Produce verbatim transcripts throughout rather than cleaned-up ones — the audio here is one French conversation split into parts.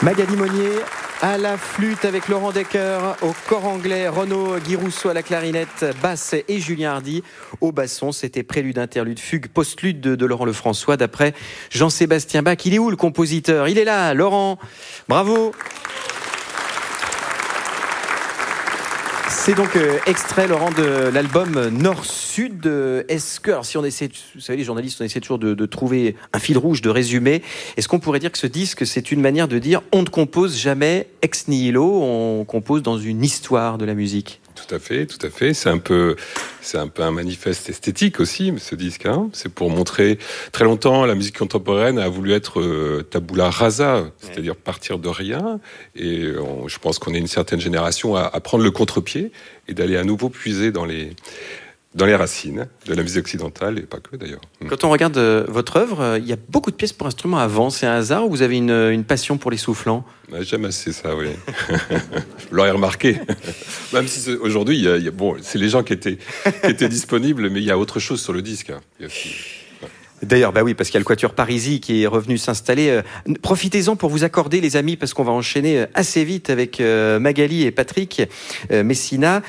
Magali Monnier à la flûte avec Laurent Decker, au cor anglais, Renaud Guirousseau à la clarinette basse et Julien Hardy au basson. C'était prélude, interlude, fugue, postlude de, de Laurent Lefrançois d'après Jean-Sébastien Bach. Il est où le compositeur? Il est là, Laurent. Bravo. C'est donc euh, extrait, Laurent, de l'album Nord-Sud. Est-ce que, alors si on essaie, vous savez, les journalistes, on essaie toujours de, de trouver un fil rouge, de résumé. Est-ce qu'on pourrait dire que ce disque, c'est une manière de dire on ne compose jamais ex nihilo, on compose dans une histoire de la musique? Tout à fait, tout à fait. C'est un peu, c'est un peu un manifeste esthétique aussi, ce disque. Hein. C'est pour montrer, très longtemps, la musique contemporaine a voulu être euh, tabula rasa, c'est-à-dire partir de rien. Et on, je pense qu'on est une certaine génération à, à prendre le contre-pied et d'aller à nouveau puiser dans les, dans les racines de la musique occidentale, et pas que d'ailleurs. Quand on regarde euh, votre œuvre, euh, il y a beaucoup de pièces pour instruments à vent. C'est un hasard ou vous avez une, une passion pour les soufflants? J'aime assez ça, oui. Vous l'aurez remarqué. Même si aujourd'hui, il y a, il y a, bon, c'est les gens qui étaient, qui étaient disponibles, mais il y a autre chose sur le disque. Hein. Il y a aussi... D'ailleurs, bah oui, parce qu'il y a le Quatuor Parisi qui est revenu s'installer. Euh, profitez-en pour vous accorder, les amis, parce qu'on va enchaîner assez vite avec euh, Magali et Patrick euh, Messina.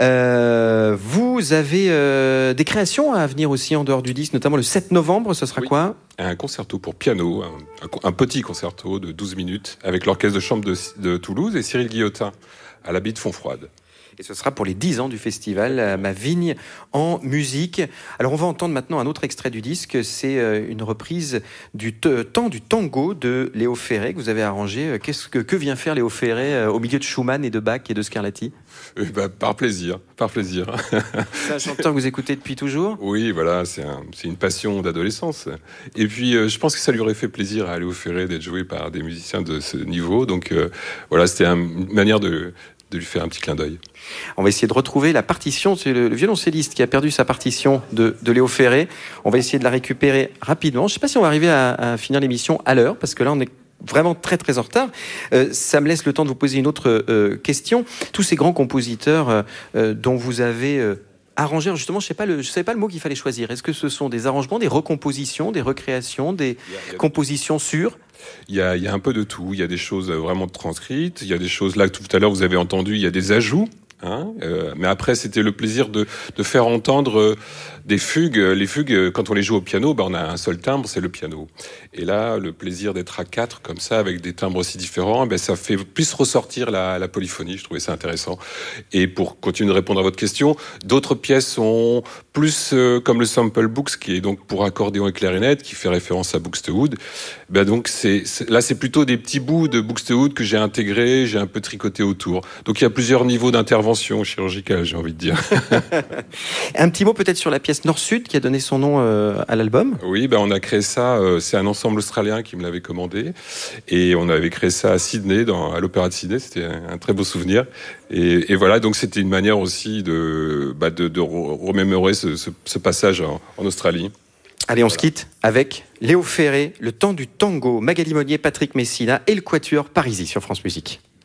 Euh, vous avez euh, des créations à venir aussi en dehors du disque, notamment le sept novembre. Ce sera oui. quoi? Un concerto pour piano, un, un, un petit concerto de douze minutes avec l'orchestre de chambre de, de Toulouse et Cyril Guillotin à l'abbaye de Fontfroide. Et ce sera pour les dix ans du festival Ma Vigne en musique. Alors on va entendre maintenant un autre extrait du disque. C'est une reprise du t- temps du tango de Léo Ferré que vous avez arrangé. Qu'est-ce que, que vient faire Léo Ferré au milieu de Schumann et de Bach et de Scarlatti? Eh ben, par plaisir, par plaisir. C'est un chanteur que vous écoutez depuis toujours? Oui, voilà, c'est, un, c'est une passion d'adolescence. Et puis, euh, je pense que ça lui aurait fait plaisir à Léo Ferré d'être joué par des musiciens de ce niveau. Donc euh, voilà, c'était un, une manière de... de lui faire un petit clin d'œil. On va essayer de retrouver la partition. C'est le, le violoncelliste qui a perdu sa partition de, de Léo Ferré. On va essayer de la récupérer rapidement. Je ne sais pas si on va arriver à, à finir l'émission à l'heure, parce que là, on est vraiment très très en retard. Euh, ça me laisse le temps de vous poser une autre euh, question. Tous ces grands compositeurs euh, dont vous avez... Euh, arranger, justement, je ne savais pas le mot qu'il fallait choisir. Est-ce que ce sont des arrangements, des recompositions, des recréations, des il y a, il y a... compositions sûres? Il y, a, il y a un peu de tout. Il y a des choses vraiment transcrites. Il y a des choses, là, tout à l'heure, vous avez entendu, il y a des ajouts. Hein, euh, mais après, c'était le plaisir de, de faire entendre euh, des fugues. Les fugues, quand on les joue au piano, ben, on a un seul timbre, c'est le piano. Et là, le plaisir d'être à quatre, comme ça, avec des timbres aussi différents, ben, ça fait plus ressortir la, la polyphonie. Je trouvais ça intéressant. Et pour continuer de répondre à votre question, d'autres pièces sont plus euh, comme le Sample Books, qui est donc pour accordéon et clarinette, qui fait référence à Buxtehude. Ben, donc, c'est, c'est, là, c'est plutôt des petits bouts de Buxtehude que j'ai intégrés, j'ai un peu tricoté autour. Donc, il y a plusieurs niveaux d'intervention chirurgicale, j'ai envie de dire. Un petit mot peut-être sur la pièce Nord-Sud qui a donné son nom euh, à l'album. Oui, ben on a créé ça, euh, c'est un ensemble australien qui me l'avait commandé, et on avait créé ça à Sydney, dans, à l'Opéra de Sydney, c'était un, un très beau souvenir. Et, et voilà, donc c'était une manière aussi de, bah, de, de remémorer ce, ce, ce passage en, en Australie. Allez, on voilà. se quitte avec Léo Ferré, le temps du tango, Magali Monnier, Patrick Messina et le Quatuor Parisi sur France Musique.